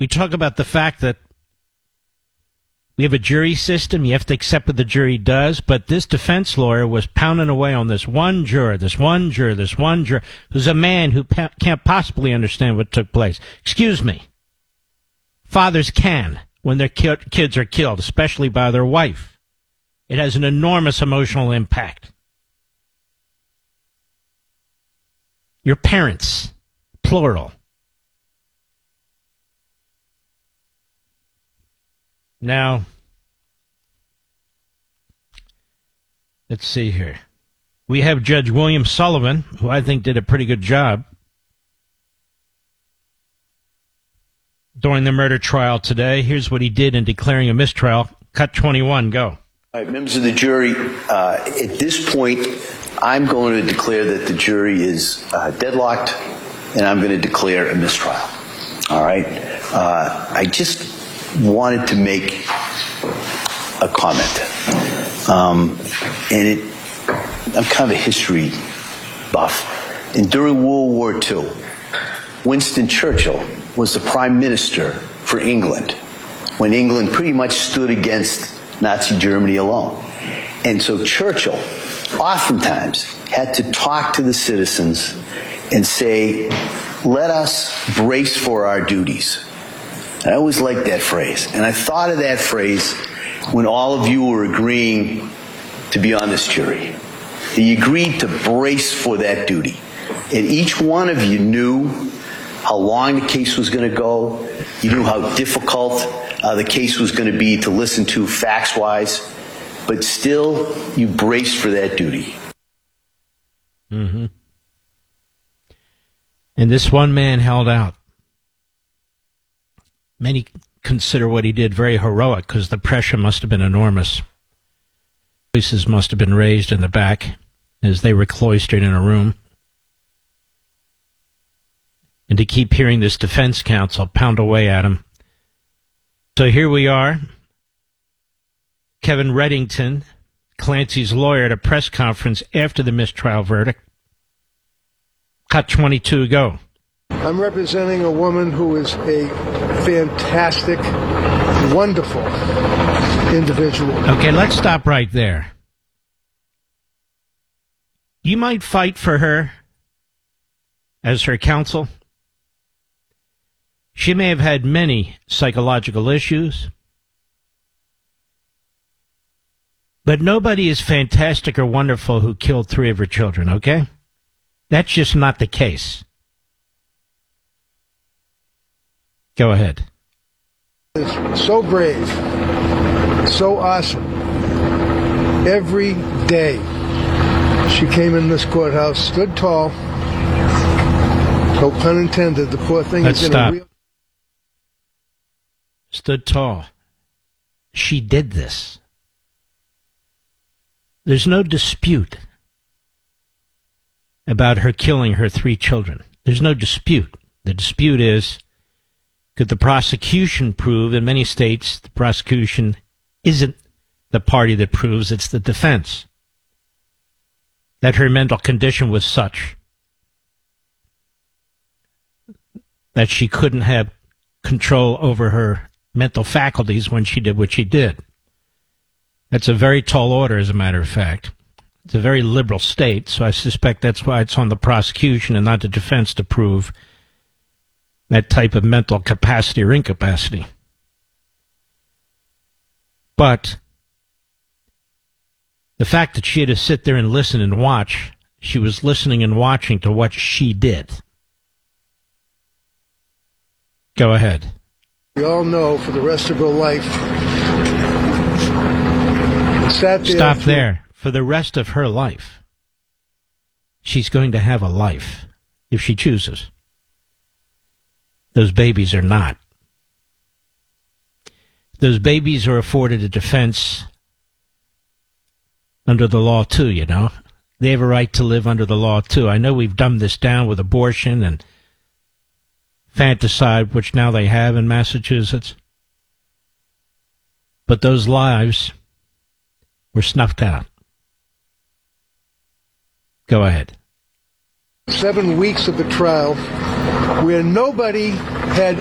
We talk about the fact that we have a jury system. You have to accept what the jury does. But this defense lawyer was pounding away on this one juror, who's a man who can't possibly understand what took place. Excuse me. Fathers can when their kids are killed, especially by their wife. It has an enormous emotional impact. Your parents, plural. Now, let's see here. We have Judge William Sullivan, who I think did a pretty good job during the murder trial today. Here's what he did in declaring a mistrial. Cut 21, go. All right, members of the jury, at this point, I'm going to declare that the jury is deadlocked, and I'm going to declare a mistrial. All right? I just wanted to make a comment. I'm kind of a history buff. And during World War II, Winston Churchill was the prime minister for England when England pretty much stood against Nazi Germany alone. And so Churchill oftentimes had to talk to the citizens and say, let us brace for our duties. I always liked that phrase. And I thought of that phrase when all of you were agreeing to be on this jury. You agreed to brace for that duty. And each one of you knew how long the case was going to go. You knew how difficult the case was going to be to listen to facts-wise. But still, you braced for that duty. Mm-hmm. And this one man held out. Many consider what he did very heroic because the pressure must have been enormous. Voices must have been raised in the back as they were cloistered in a room. And to keep hearing this defense counsel pound away at him. So here we are. Kevin Reddington, Clancy's lawyer, at a press conference after the mistrial verdict. Cut 22, go. I'm representing a woman who is a fantastic, wonderful individual. Okay, let's stop right there. You might fight for her as her counsel. She may have had many psychological issues. But nobody is fantastic or wonderful who killed 3 of her children, okay? That's just not the case. Go ahead. So brave, so awesome. Every day she came in this courthouse, stood tall. No pun intended. The poor thing Let's is in stop. a real... Stood tall. She did this. There's no dispute about her killing her 3 children. There's no dispute. The dispute is, could the prosecution prove, in many states, the prosecution isn't the party that proves, it's the defense, that her mental condition was such that she couldn't have control over her mental faculties when she did what she did. That's a very tall order, as a matter of fact. It's a very liberal state, so I suspect that's why it's on the prosecution and not the defense to prove that type of mental capacity or incapacity. But the fact that she had to sit there and listen and watch, she was listening and watching to what she did. Go ahead. We all know for the rest of her life. Stop there. For the rest of her life, she's going to have a life if she chooses. Those babies are not. Those babies are afforded a defense under the law, too, you know. They have a right to live under the law, too. I know we've dumbed this down with abortion and fanticide, which now they have in Massachusetts. But those lives were snuffed out. Go ahead. 7 weeks of the trial where nobody had